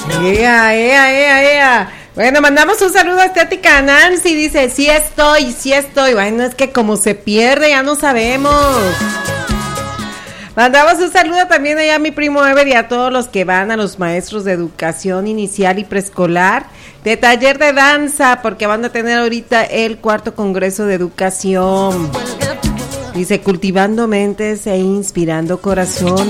¡Ea! Bueno, mandamos un saludo a Estética Nancy, dice, sí estoy. Bueno, es que como se pierde, ya no sabemos. Mandamos un saludo también allá a mi primo Ever y a todos los que van, a los maestros de educación inicial y preescolar, de taller de danza, porque van a tener ahorita el 4º Congreso de Educación. Dice, cultivando mentes e inspirando corazón.